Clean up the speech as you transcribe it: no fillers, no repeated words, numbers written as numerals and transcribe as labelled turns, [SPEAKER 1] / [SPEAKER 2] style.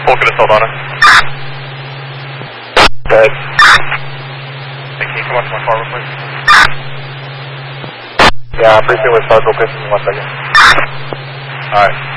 [SPEAKER 1] Full could have sold on it.
[SPEAKER 2] Good.
[SPEAKER 1] Hey, can you come up to my car real quick?
[SPEAKER 2] Yeah, I'm briefing with Sarko Christian in 1 second.
[SPEAKER 1] Alright.